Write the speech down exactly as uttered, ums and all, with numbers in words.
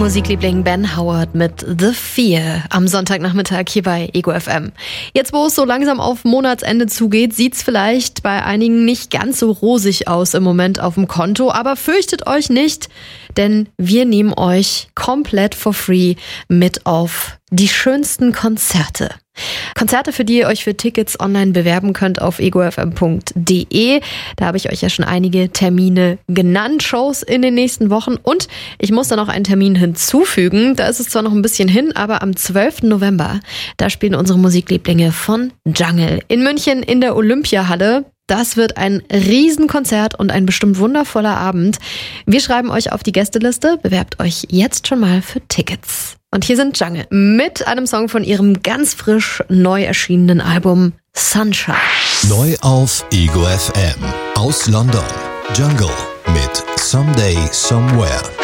Musikliebling Ben Howard mit The Fear am Sonntagnachmittag hier bei Ego F M. Jetzt, wo es so langsam auf Monatsende zugeht, sieht's vielleicht bei einigen nicht ganz so rosig aus im Moment auf dem Konto, aber fürchtet euch nicht, denn wir nehmen euch komplett for free mit auf die schönsten Konzerte. Konzerte, für die ihr euch für Tickets online bewerben könnt auf ego f m punkt d e. Da habe ich euch ja schon einige Termine genannt, Shows in den nächsten Wochen. Und ich muss da noch einen Termin hinzufügen. Da ist es zwar noch ein bisschen hin, aber am zwölften November, da spielen unsere Musiklieblinge von Jungle in München in der Olympiahalle. Das wird ein Riesenkonzert und ein bestimmt wundervoller Abend. Wir schreiben euch auf die Gästeliste. Bewerbt euch jetzt schon mal für Tickets. Und hier sind Jungle mit einem Song von ihrem ganz frisch neu erschienenen Album Sunshine. Neu auf Ego F M aus London. Jungle mit Someday Somewhere.